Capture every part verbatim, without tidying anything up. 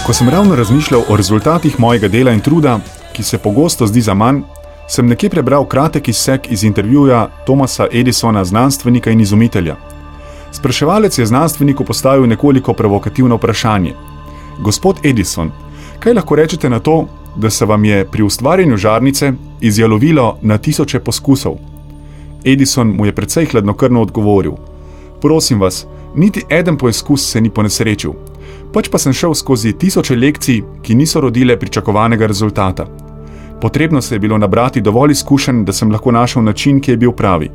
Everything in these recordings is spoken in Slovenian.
Ko sem ravno razmišljal o rezultatih mojega dela in truda, ki se pogosto zdi za manj, sem nekje prebral kratek izsek iz intervjuja Thomasa Edisona, znanstvenika in izumitelja. Spraševalec je znanstveniku postavil nekoliko provokativno vprašanje. Gospod Edison, kaj lahko rečete na to, da se vam je pri ustvarjanju žarnice izjalovilo na tisoče poskusov? Edison mu je precej hladnokrvno odgovoril. Prosim vas, niti eden poizkus se ni ponesrečil. Pač pa sem šel skozi tisoče lekcij, ki niso rodile pričakovanega rezultata. Potrebno se je bilo nabrati dovolj izkušenj, da sem lahko našel način, ki je bil pravi.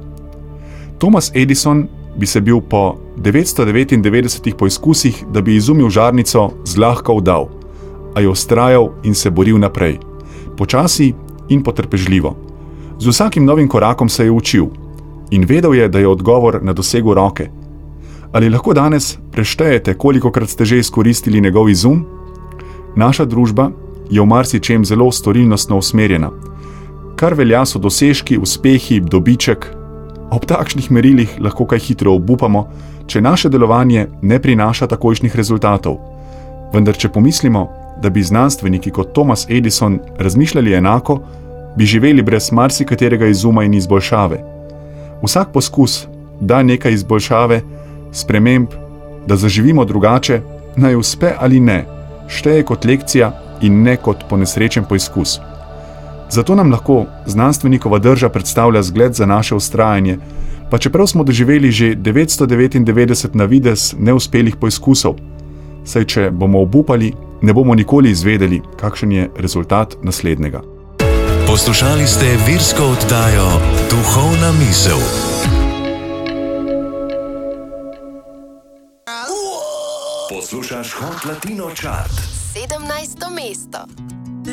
Thomas Edison bi se bil po devetsto devetindevetdesetih poizkusih, da bi izumil žarnico, zlahka vdal, a je vztrajal in se boril naprej. Počasi in potrpežljivo. Z vsakim novim korakom se je učil in vedel je, da je odgovor na dosegu roke. Ali lahko danes preštejete, kolikokrat ste že izkoristili njegov izum? Naša družba je v marsičem zelo storilnostno usmerjena. Kar velja so dosežki, uspehi, dobiček. Ob takšnih merilih lahko kaj hitro obupamo, če naše delovanje ne prinaša takojšnjih rezultatov. Vendar če pomislimo, da bi znanstveniki kot Thomas Edison razmišljali enako, bi živeli brez marsikaterega izuma in izboljšave. Vsak poskus da nekaj izboljšave, sprememb, da zaživimo drugače, naj uspe ali ne, šteje kot lekcija in ne kot ponesrečen poizkus. Zato nam lahko znanstvenikova drža predstavlja zgled za naše vztrajanje, pa čeprav smo doživeli že devetsto devetindevetdeset na videz neuspelih poizkusov, saj če bomo obupali, ne bomo nikoli izvedeli, kakšen je rezultat naslednjega. Poslušali ste virsko oddajo Duhovna misel. Poslušaš Hot Latino Chart. sedemnajsto mesto.